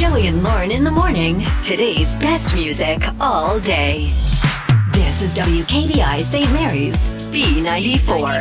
Joey and Lauren in the morning. Today's best music all day. This is WKBI St. Mary's, B94.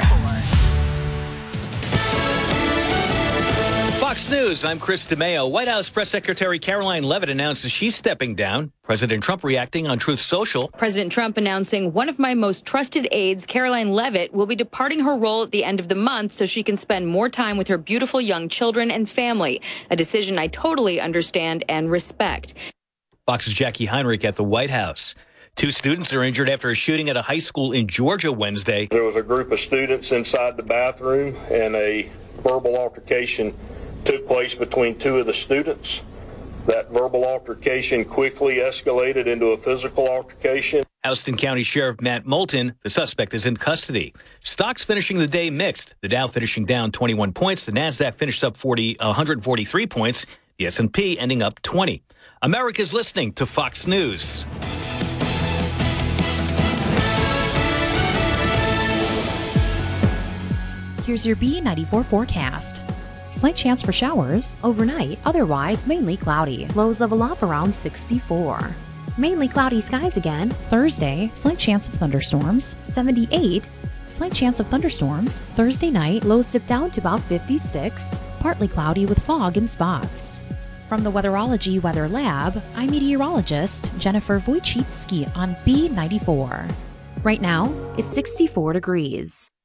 Fox News, I'm Chris DeMeo. White House Press Secretary Caroline Leavitt announces she's stepping down. President Trump reacting on Truth Social. President Trump announcing one of my most trusted aides, Caroline Leavitt, will be departing her role at the end of the month so she can spend more time with her beautiful young children and family. A decision I totally understand and respect. Fox's Jackie Heinrich at the White House. 2 students are injured after a shooting at a high school in Georgia Wednesday. There was a group of students inside the bathroom and a verbal altercation took place between 2 of the students. That verbal altercation quickly escalated into a physical altercation. Houston County Sheriff Matt Moulton, the suspect, is in custody. Stocks finishing the day mixed. The Dow finishing down 21 points. The Nasdaq finished up 143 points. The S&P ending up 20. America's listening to Fox News. Here's your B94 forecast. Slight chance for showers overnight, otherwise mainly cloudy. Lows level off around 64. Mainly cloudy skies again. Thursday, slight chance of thunderstorms, 78. Slight chance of thunderstorms. Thursday night, lows dip down to about 56. Partly cloudy with fog in spots. From the Weatherology Weather Lab, I'm meteorologist Jennifer Wojcicki on B94. Right now, it's 64 degrees.